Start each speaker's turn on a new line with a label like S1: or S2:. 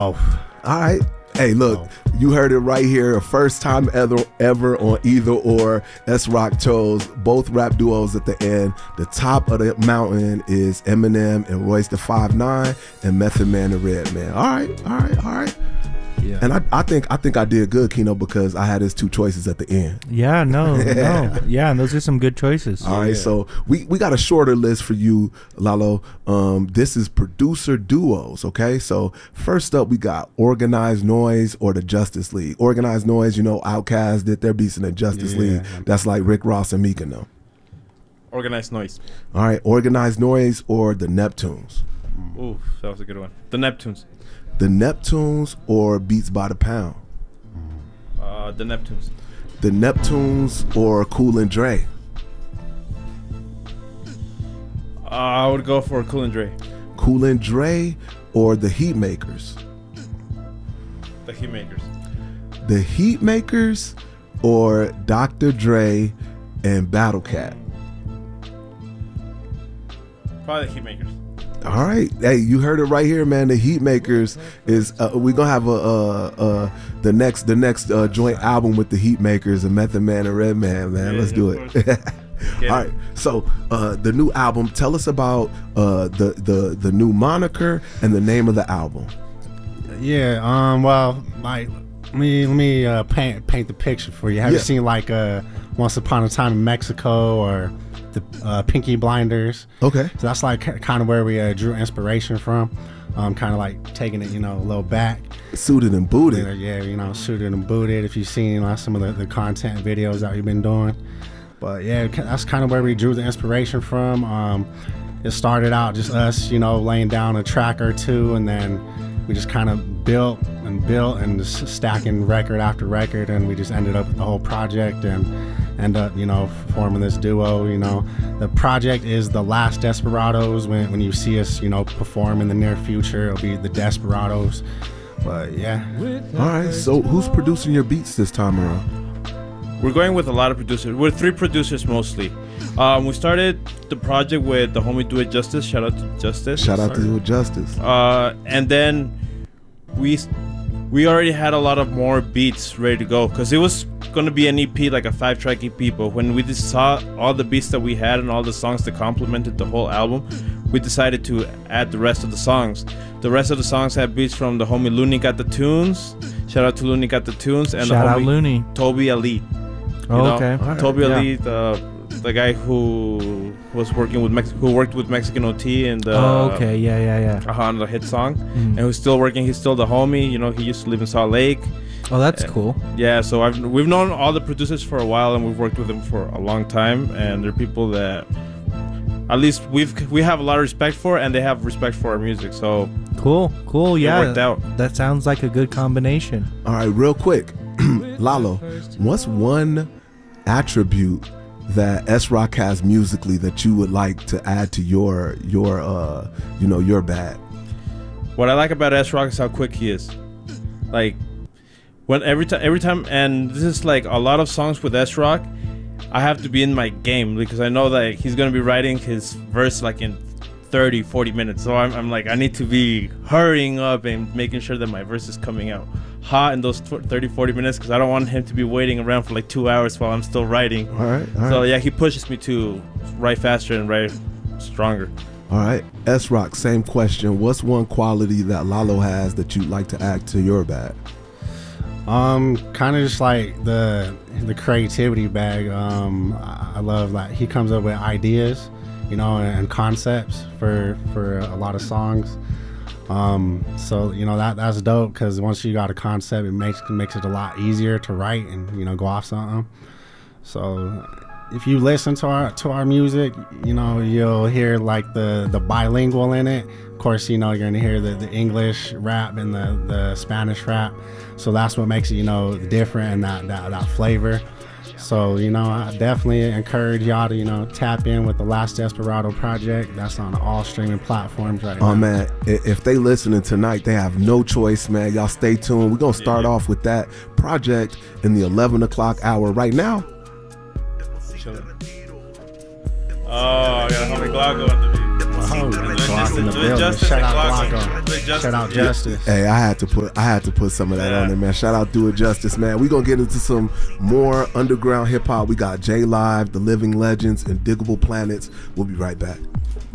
S1: All right. Hey, look, you heard it right here. First time ever on Either Or. S-Rock chose both rap duos at the end. The top of the mountain is Eminem and Royce da 5'9" and Method Man and Redman. All right. Yeah. And I think I did good, Kino, because I had his two choices at the end.
S2: Yeah, no. Yeah, and those are some good choices.
S1: All right, so we got a shorter list for you, Lalo. This is producer duos, okay? So first up, we got Organized Noise or the Justice League. Organized Noise, Outkast did their beats in the Justice League. That's like Rick Ross and Mykonos.
S3: Organized Noise.
S1: All right, Organized Noise or the Neptunes.
S3: Ooh, that was a good one. The Neptunes.
S1: The Neptunes or Beats by the Pound.
S3: The Neptunes.
S1: The Neptunes or Cool and Dre.
S3: I would go for Cool and Dre.
S1: Cool and Dre or the Heatmakers.
S3: The Heatmakers.
S1: The Heatmakers or Dr. Dre and Battle Cat.
S3: Probably the Heatmakers.
S1: All right, hey, you heard it right here, man. The Heatmakers is we're gonna have the next joint album with the Heatmakers and Method Man and Redman, man. Let's do it. All right, so the new album. Tell us about the new moniker and the name of the album.
S4: Yeah, well, like let me paint the picture for you. Have you seen like Once Upon a Time in Mexico or the Pinky Blinders?
S1: Okay.
S4: So that's like kind of where we drew inspiration from. Kind of like taking it, a little back.
S1: Suited and booted.
S4: Suited and booted. If you've seen some of the content videos that we've been doing. But yeah, that's kind of where we drew the inspiration from. It started out just us, laying down a track or two, and then we just kind of built and just stacking record after record, and we just ended up with the whole project and end up, forming this duo. The project is The Last Desperados. When you see us, perform in the near future, it'll be the Desperados. But yeah.
S1: All right, so who's producing your beats this time around?
S3: We're going with a lot of producers. We're 3 producers mostly. We started the project with the homie Do It Justice. Shout out to Justice.
S1: Shout out to Do It Justice.
S3: And then we already had a lot of more beats ready to go because it was going to be an EP, like a 5-track EP. But when we just saw all the beats that we had and all the songs that complemented the whole album, we decided to add the rest of the songs. The rest of the songs had beats from the homie Looney Got the Tunes. Shout out to Looney Got the Tunes. And
S2: shout
S3: the homie
S2: out Looney.
S3: Toby Ali.
S2: Okay.
S1: Right.
S3: Toby Ali, the guy who was working with who worked with Mexican OT and on the hit song, and who's still working. He's still the homie. He used to live in Salt Lake.
S2: Oh, that's cool.
S3: Yeah, so we've known all the producers for a while, and we've worked with them for a long time. And they're people that at least we have a lot of respect for, and they have respect for our music. So
S2: cool. Yeah,
S3: it worked out.
S2: That sounds like a good combination.
S1: All right, real quick, Lalo, what's one attribute that S-Rock has musically that you would like to add to your bag?
S3: What I like about S-Rock is how quick he is. Like every time, and this is like a lot of songs with S-Rock, I have to be in my game because I know that he's gonna be writing his verse like in 30-40 minutes. So I'm like, I need to be hurrying up and making sure that my verse is coming out hot in those 30-40 minutes because I don't want him to be waiting around for like 2 hours while I'm still writing.
S1: All right.
S3: So yeah, he pushes me to write faster and write stronger.
S1: All right, S-Rock, same question. What's one quality that Lalo has that you'd like to add to your bag?
S4: Kind of just like the creativity bag. I love like he comes up with ideas, and concepts for a lot of songs. So that's dope because once you got a concept, it makes it a lot easier to write and go off something. So if you listen to our music, you'll hear like the bilingual in it. Of course, you're gonna hear the English rap and the Spanish rap. So that's what makes it different and that flavor. So I definitely encourage y'all to tap in with the Last Desperado project. That's on all streaming platforms right now.
S1: Oh man, if they listening tonight, they have no choice, man. Y'all stay tuned. We're gonna start off with that project in the 11 o'clock hour right now.
S3: Oh, I got a homie Glocko on the beat.
S4: Glock in the
S3: Do it
S4: building.
S3: justice
S4: Shout
S3: and
S4: out
S3: Glock.
S4: Glocko.
S3: Do it justice.
S4: Shout out Justice.
S1: Hey, I had to put some of that on there, man. Shout out Do It Justice, man. We gonna get into some more underground hip hop. We got J Live, The Living Legends, and Diggable Planets. We'll be right back.